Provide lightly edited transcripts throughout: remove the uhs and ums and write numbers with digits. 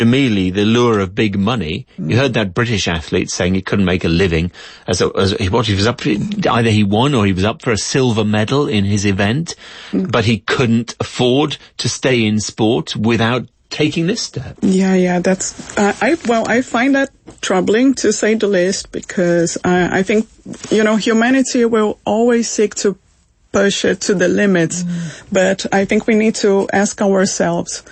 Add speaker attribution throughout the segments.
Speaker 1: Jamili, the lure of big money. You heard that British athlete saying he couldn't make a living what he was up for, either he won or he was up for a silver medal in his event, but he couldn't afford to stay in sport without taking this step.
Speaker 2: Yeah, that's, I find that troubling, to say the least, because I think, humanity will always seek to push it to the limits, but I think we need to ask ourselves,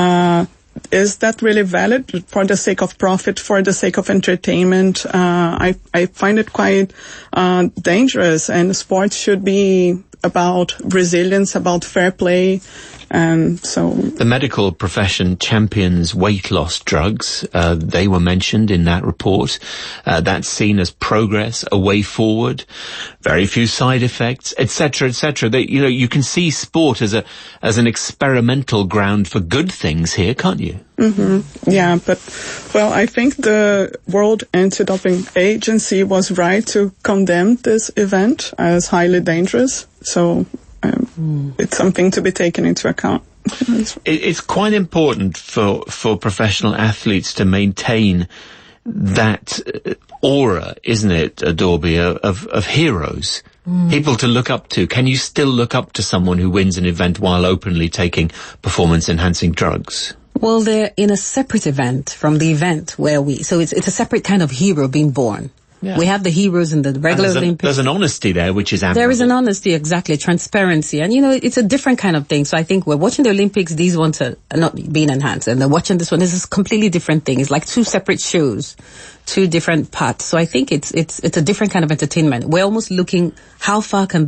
Speaker 2: is that really valid for the sake of profit, for the sake of entertainment? I find it quite dangerous, and sports should be about resilience, about fair play. And so
Speaker 1: the medical profession champions weight loss drugs. They were mentioned in that report. That's seen as progress, a way forward, very few side effects, etc., etc. You can see sport as an experimental ground for good things here, can't you?
Speaker 2: Mm-hmm. Yeah, but I think the World Anti-Doping Agency was right to condemn this event as highly dangerous. So it's something to be taken into account.
Speaker 1: It's quite important for professional athletes to maintain that aura, isn't it, Adorbi, of heroes, people to look up to. Can you still look up to someone who wins an event while openly taking performance-enhancing drugs?
Speaker 3: Well, they're in a separate event from the event so it's a separate kind of hero being born. Yeah. We have the heroes in the regular Olympics.
Speaker 1: There's an honesty there, which is admirable.
Speaker 3: There is an honesty, exactly, transparency. And, it's a different kind of thing. So I think we're watching the Olympics, these ones are not being enhanced. And they're watching this one. This is a completely different thing. It's like two separate shows, two different parts. So I think it's a different kind of entertainment. We're almost looking how far can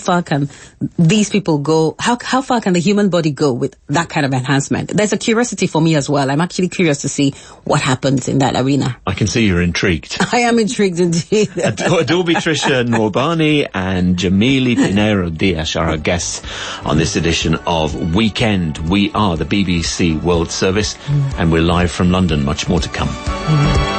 Speaker 3: these people go? How far can the human body go with that kind of enhancement? There's a curiosity for me as well. I'm actually curious to see what happens in that arena.
Speaker 1: I can see you're intrigued.
Speaker 3: I am intrigued indeed.
Speaker 1: Adorbi Tricia Norbani and Jamili Pinheiro Dias are our guests on this edition of Weekend. We are the BBC World Service, and we're live from London. Much more to come.